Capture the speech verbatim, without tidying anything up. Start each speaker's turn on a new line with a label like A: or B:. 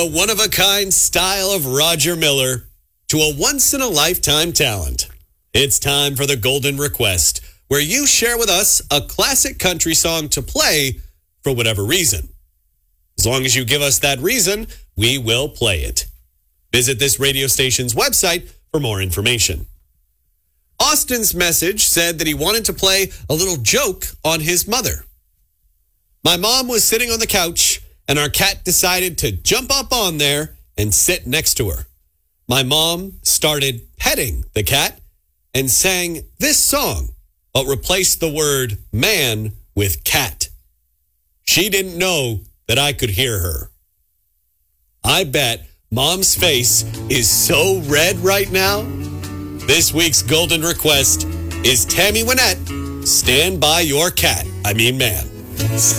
A: A one-of-a-kind style of Roger Miller to a once-in-a-lifetime talent. It's time for the Golden Request, where you share with us a classic country song to play for whatever reason. As long as you give us that reason, we will play it. Visit this radio station's website for more information. Austin's message said that he wanted to play a little joke on his mother. My mom was sitting on the couch, and our cat decided to jump up on there and sit next to her. My mom started petting the cat and sang this song, but replaced the word man with cat. She didn't know that I could hear her. I bet Mom's face is so red right now. This week's Golden Request is Tammy Wynette, Stand By Your Cat. I mean, man.